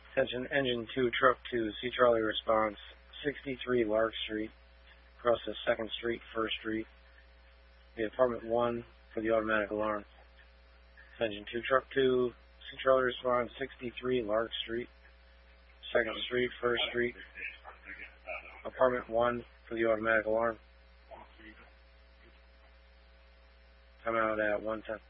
Attention, engine 2, truck 2, C Charlie response, 63 Lark Street, across the 2nd Street, 1st Street, the apartment 1 for the automatic alarm. Attention 2, truck 2, C Charlie response, 63 Lark Street, 2nd Street, 1st Street, apartment 1 for the automatic alarm. Come out at 1:10.